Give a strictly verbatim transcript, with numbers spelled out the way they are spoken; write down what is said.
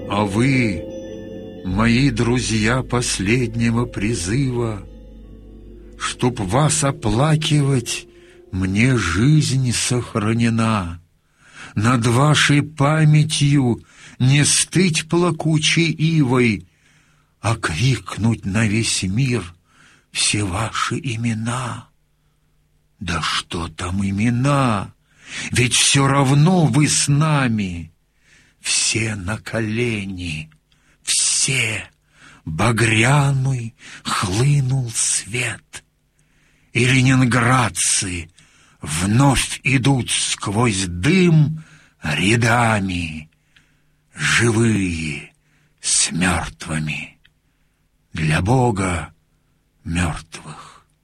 А вы, мои друзья последнего призыва, чтоб вас оплакивать, мне жизнь сохранена. Над вашей памятью не стыть плакучей ивой, а крикнуть на весь мир все ваши имена. Да что там имена, ведь все равно вы с нами. Все на колени, все, багряный хлынул свет, и ленинградцы вновь идут сквозь дым рядами, живые с мертвыми, для Бога мертвых.